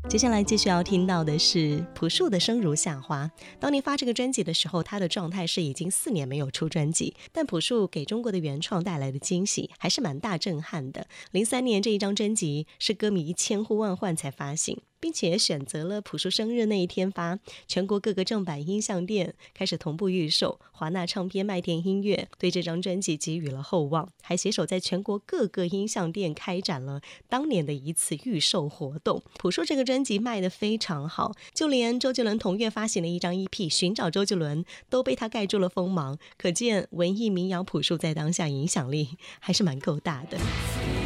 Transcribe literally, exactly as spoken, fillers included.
接下来继续要听到的是朴树的《生如夏花》。当年发这个专辑的时候，他的状态是已经四年没有出专辑，但朴树给中国的原创带来的惊喜还是蛮大震撼的。零三年这一张专辑是歌迷千呼万唤才发行，并且选择了朴树生日那一天发，全国各个正版音像店开始同步预售，华纳唱片、麦田音乐对这张专辑给予了厚望，还携手在全国各个音像店开展了当年的一次预售活动。朴树这个专辑卖得非常好，就连周杰伦同月发行的一张 E P《寻找周杰伦》都被他盖住了锋芒，可见文艺民谣朴树在当下影响力还是蛮够大的。